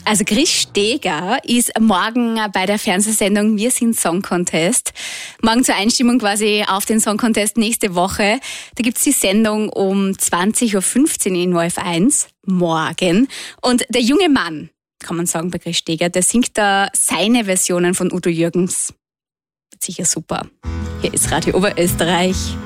Also Chris Steger ist morgen bei der Fernsehsendung Wir sind Song Contest. Morgen zur Einstimmung quasi auf den Song Contest nächste Woche. Da gibt's die Sendung um 20.15 Uhr in ORF1 morgen. Und der junge Mann, kann man sagen bei Chris Steger, der singt da seine Versionen von Udo Jürgens. Sicher super. Hier ist Radio Oberösterreich.